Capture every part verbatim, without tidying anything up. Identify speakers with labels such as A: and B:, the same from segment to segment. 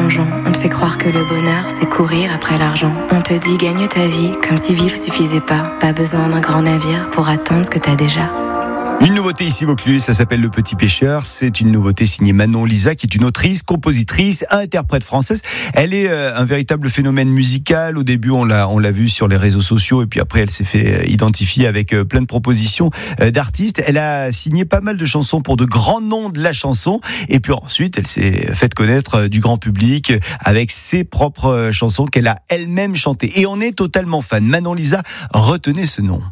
A: mensongeant. On te fait croire que le bonheur, c'est courir après l'argent. On te dit gagne ta vie, comme si vivre suffisait pas. Pas besoin d'un grand navire pour atteindre ce que t'as déjà.
B: Une nouveauté ici Vaucluse, ça s'appelle Le Petit Pêcheur. C'est une nouveauté signée Manon Lisa, qui est une autrice, compositrice, interprète française. Elle est euh, un véritable phénomène musical. Au début, on l'a, on l'a vu sur les réseaux sociaux, et puis après, elle s'est fait identifier avec euh, plein de propositions euh, d'artistes. Elle a signé pas mal de chansons pour de grands noms de la chanson, et puis ensuite, elle s'est faite connaître euh, du grand public avec ses propres euh, chansons qu'elle a elle-même chantées. Et on est totalement fan. Manon Lisa, retenez ce nom.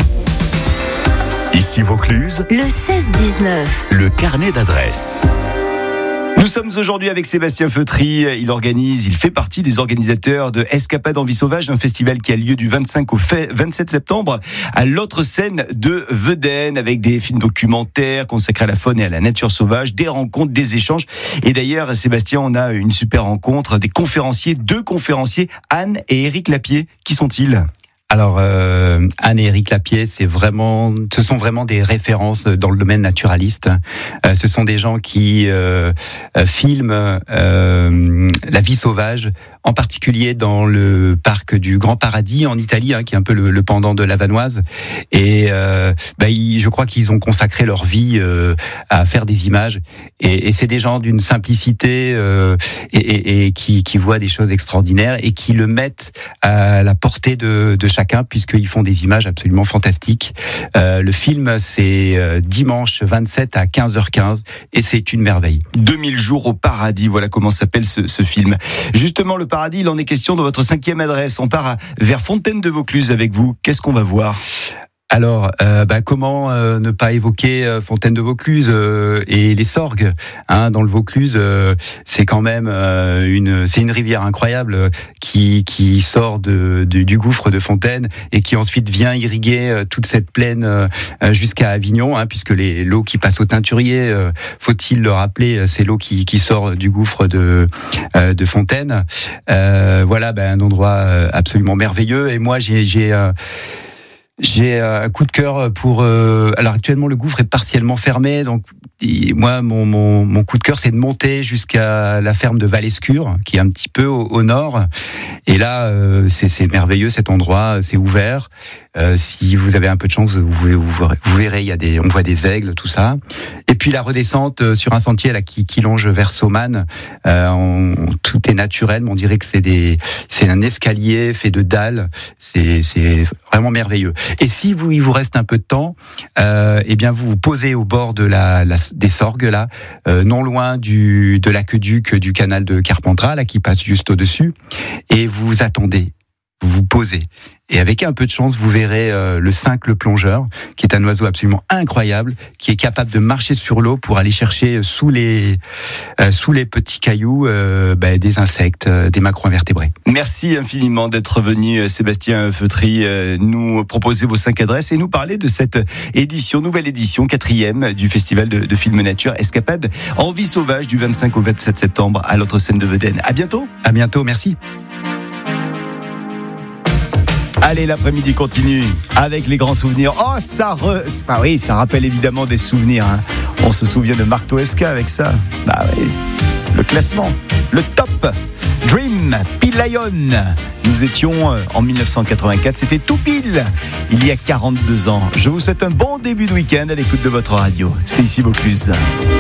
C: Ici Vaucluse,
D: le seize dix-neuf,
C: le carnet d'adresses.
B: Nous sommes aujourd'hui avec Sébastien Feutry. Il organise, il fait partie des organisateurs de Escapade en vie sauvage, un festival qui a lieu du vingt-cinq au vingt-sept septembre à l'autre scène de Vedène, avec des films documentaires consacrés à la faune et à la nature sauvage, des rencontres, des échanges. Et d'ailleurs, Sébastien, on a une super rencontre, des conférenciers, deux conférenciers, Anne et Éric Lapierre. Qui sont-ils ?
E: Alors euh, Anne et Éric Lapierre, c'est vraiment, ce sont vraiment des références dans le domaine naturaliste. Euh, ce sont des gens qui euh, euh, filment euh, la vie sauvage, en particulier dans le parc du Grand Paradis en Italie, hein, qui est un peu le, le pendant de la Vanoise. Et euh, bah, ils, je crois qu'ils ont consacré leur vie euh, à faire des images. Et, et c'est des gens d'une simplicité euh, et, et, et qui, qui voient des choses extraordinaires et qui le mettent à la portée de, de chacun, puisqu'ils font des images absolument fantastiques. Euh, le film, c'est euh, dimanche vingt-sept à quinze heures quinze et c'est une merveille.
B: deux mille jours au paradis, voilà comment s'appelle ce, ce film. Justement, le paradis, il en est question dans votre cinquième adresse. On part à, vers Fontaine de Vaucluse avec vous. Qu'est-ce qu'on va voir ?
E: Alors, euh, bah, comment euh, ne pas évoquer euh, Fontaine de Vaucluse euh, et les Sorgues, hein, dans le Vaucluse, euh, c'est quand même euh, une, c'est une rivière incroyable euh, qui qui sort de, de du gouffre de Fontaine et qui ensuite vient irriguer euh, toute cette plaine euh, jusqu'à Avignon, hein, puisque les l'eau qui passe au teinturier, euh, faut-il le rappeler, c'est l'eau qui qui sort du gouffre de euh, de Fontaine. Euh, voilà, bah, un endroit absolument merveilleux. Et moi, j'ai j'ai euh, J'ai un coup de cœur pour. Euh, alors actuellement, le gouffre est partiellement fermé, donc moi, mon, mon, mon coup de cœur, c'est de monter jusqu'à la ferme de Valescure, qui est un petit peu au, au nord. Et là, euh, c'est, c'est merveilleux cet endroit, c'est ouvert. Euh, si vous avez un peu de chance, vous, vous, vous verrez, il y a des, on voit des aigles, tout ça. Et puis la redescente sur un sentier là qui, qui longe vers Saumanne, euh, on, tout est naturel, mais on dirait que c'est des, c'est un escalier fait de dalles. C'est, c'est vraiment merveilleux. Et si vous, il vous reste un peu de temps, euh, eh bien vous vous posez au bord de la, la des Sorgues là, euh, non loin du de l'aqueduc du canal de Carpentras là qui passe juste au-dessus, et vous attendez, vous vous posez. Et avec un peu de chance, vous verrez euh, le cincle plongeur, qui est un oiseau absolument incroyable, qui est capable de marcher sur l'eau pour aller chercher sous les euh, sous les petits cailloux euh, bah, des insectes, euh, des macro-invertébrés.
B: Merci infiniment d'être venu, Sébastien Feutry, euh, nous proposer vos cinq adresses et nous parler de cette édition, nouvelle édition, quatrième du festival de, de film nature Escapade en vie sauvage du vingt-cinq au vingt-sept septembre à l'autre scène de Vedène. À bientôt.
E: À bientôt, merci.
B: Allez, l'après-midi continue avec les grands souvenirs. Oh, ça, re... bah oui, ça rappelle évidemment des souvenirs. Hein. On se souvient de Marc Toesca avec ça. Bah oui, le classement, le top. Dream, Pile-Lion. Nous étions en dix-neuf cent quatre-vingt-quatre, c'était tout pile, il y a quarante-deux ans. Je vous souhaite un bon début de week-end à l'écoute de votre radio. C'est ici Vaucluse.